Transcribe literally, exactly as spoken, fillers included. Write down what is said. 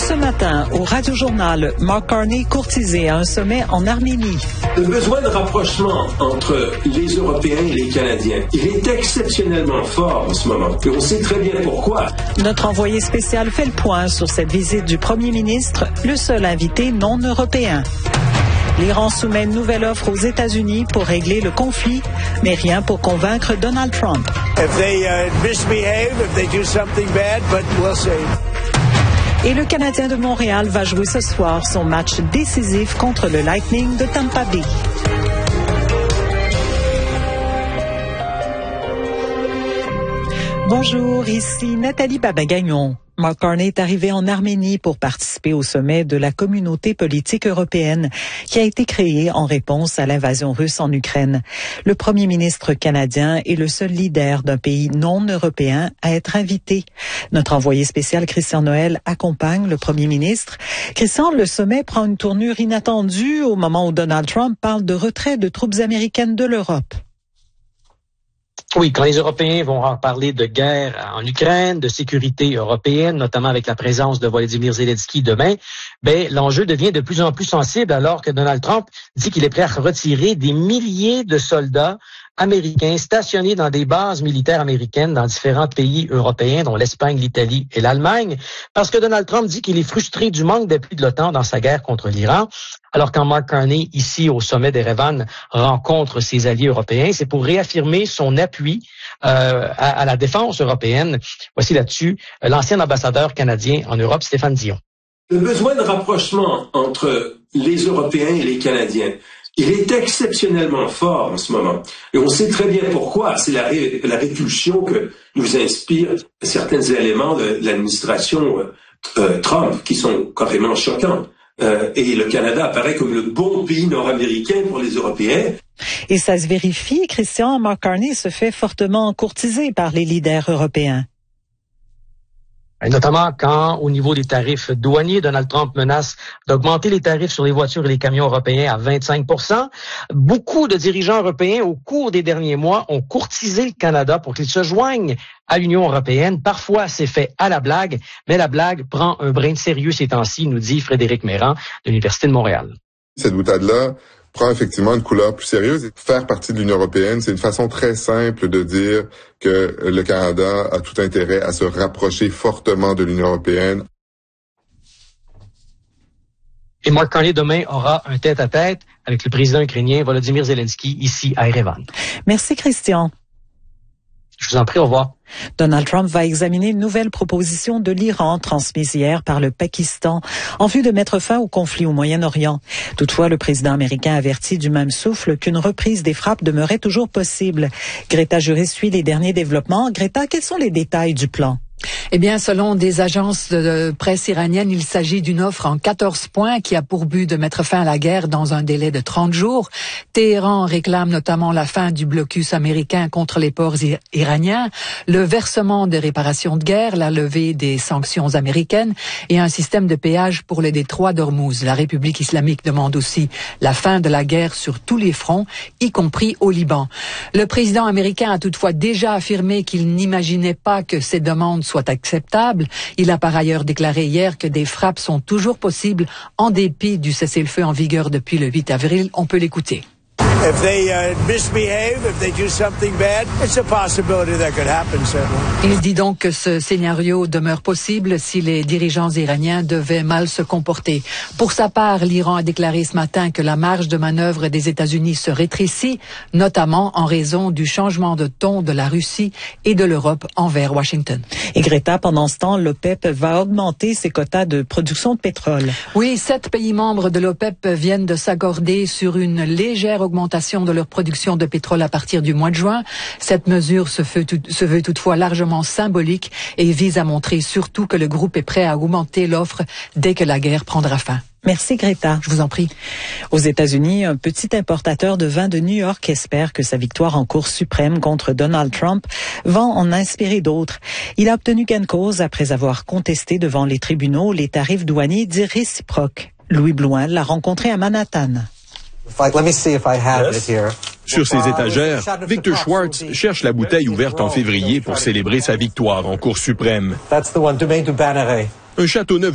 Ce matin, au Radio-Journal, Mark Carney courtisé à un sommet en Arménie. Le besoin de rapprochement entre les Européens et les Canadiens, il est exceptionnellement fort en ce moment. Et on sait très bien pourquoi. Notre envoyé spécial fait le point sur cette visite du premier ministre, le seul invité non européen. L'Iran soumet une nouvelle offre aux États-Unis pour régler le conflit, mais rien pour convaincre Donald Trump. If they uh, misbehave, if they do something bad, but we'll see. Et le Canadien de Montréal va jouer ce soir son match décisif contre le Lightning de Tampa Bay. Bonjour, ici Nathalie Babagagnon. Mark Carney est arrivé en Arménie pour participer au sommet de la communauté politique européenne qui a été créée en réponse à l'invasion russe en Ukraine. Le premier ministre canadien est le seul leader d'un pays non européen à être invité. Notre envoyé spécial Christian Noël accompagne le premier ministre. Christian, le sommet prend une tournure inattendue au moment où Donald Trump parle de retrait de troupes américaines de l'Europe. Oui, quand les Européens vont parler de guerre en Ukraine, de sécurité européenne, notamment avec la présence de Volodymyr Zelensky demain, ben l'enjeu devient de plus en plus sensible alors que Donald Trump dit qu'il est prêt à retirer des milliers de soldats américains stationnés dans des bases militaires américaines dans différents pays européens, dont l'Espagne, l'Italie et l'Allemagne, parce que Donald Trump dit qu'il est frustré du manque d'appui de l'OTAN dans sa guerre contre l'Iran. Alors quand Mark Carney, ici au sommet d'Erevan, rencontre ses alliés européens, c'est pour réaffirmer son appui euh, à, à la défense européenne. Voici là-dessus euh, l'ancien ambassadeur canadien en Europe, Stéphane Dion. Le besoin de rapprochement entre les Européens et les Canadiens, il est exceptionnellement fort en ce moment. Et on sait très bien pourquoi. C'est la, ré, la répulsion que nous inspirent certains éléments de l'administration euh, Trump qui sont carrément choquants. Euh, et le Canada apparaît comme le bon pays nord-américain pour les Européens. Et ça se vérifie, Christian, Mark Carney se fait fortement courtiser par les leaders européens. Et notamment quand, au niveau des tarifs douaniers, Donald Trump menace d'augmenter les tarifs sur les voitures et les camions européens à vingt-cinq pour cent. Beaucoup de dirigeants européens, au cours des derniers mois, ont courtisé le Canada pour qu'il se joigne à l'Union européenne. Parfois, c'est fait à la blague, mais la blague prend un brin de sérieux ces temps-ci, nous dit Frédéric Méran de l'Université de Montréal. Cette boutade-là prend effectivement une couleur plus sérieuse. Faire partie de l'Union européenne, c'est une façon très simple de dire que le Canada a tout intérêt à se rapprocher fortement de l'Union européenne. Et Mark Carney demain aura un tête-à-tête avec le président ukrainien Volodymyr Zelensky ici à Erevan. Merci Christian. Je vous en prie, au revoir. Donald Trump va examiner une nouvelle proposition de l'Iran transmise hier par le Pakistan en vue de mettre fin au conflit au Moyen-Orient. Toutefois, le président américain avertit du même souffle qu'une reprise des frappes demeurait toujours possible. Greta Juris suit les derniers développements. Greta, quels sont les détails du plan? Eh bien, selon des agences de presse iraniennes, il s'agit d'une offre en quatorze points qui a pour but de mettre fin à la guerre dans un délai de trente jours. Téhéran réclame notamment la fin du blocus américain contre les ports iraniens, le versement des réparations de guerre, la levée des sanctions américaines et un système de péage pour le détroit d'Ormuz. La République islamique demande aussi la fin de la guerre sur tous les fronts, y compris au Liban. Le président américain a toutefois déjà affirmé qu'il n'imaginait pas que ces demandes soit acceptable. Il a par ailleurs déclaré hier que des frappes sont toujours possibles en dépit du cessez-le-feu en vigueur depuis le huit avril. On peut l'écouter. If they uh, misbehave, if they do something bad, it's a possibility that could happen, certainly. Il dit donc que ce scénario demeure possible si les dirigeants iraniens devaient mal se comporter. Pour sa part, l'Iran a déclaré ce matin que la marge de manœuvre des États-Unis se rétrécit, notamment en raison du changement de ton de la Russie et de l'Europe envers Washington. Et Greta, pendant ce temps, l'OPEP va augmenter ses quotas de production de pétrole. Oui, sept pays membres de l'OPEP viennent de s'accorder sur une légère augmentation de leur production de pétrole à partir du mois de juin. Cette mesure se, fait tout, se veut toutefois largement symbolique et vise à montrer surtout que le groupe est prêt à augmenter l'offre dès que la guerre prendra fin. Merci Greta. Je vous en prie. Aux États-Unis, un petit importateur de vin de New York espère que sa victoire en Cour suprême contre Donald Trump va en inspirer d'autres. Il a obtenu gain de cause après avoir contesté devant les tribunaux les tarifs douaniers dits réciproques. Louis Blouin l'a rencontré à Manhattan. Sur ses étagères, Victor Schwartz cherche la bouteille ouverte en février pour célébrer sa victoire en Cour suprême. Un Châteauneuf